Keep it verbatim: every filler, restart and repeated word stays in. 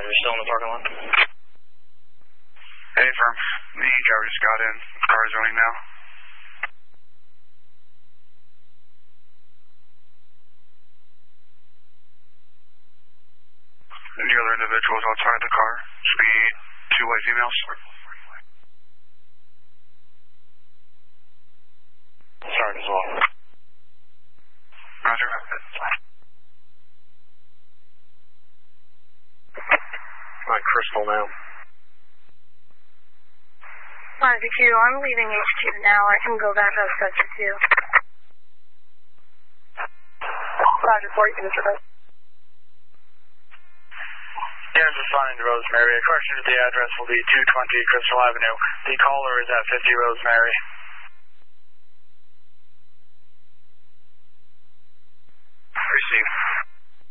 are still in the parking lot? Hey, firm. The driver just got in. Car is running now. And the other individuals outside the car should be two white females. Sorry as well. Roger. On Crystal now. five Q, I'm leaving H Q now. I can go back up sector two. Roger, four, you can address. Yes, responding to Rosemary. A correction to the address will be two twenty Crystal Avenue. The caller is at fifty Rosemary.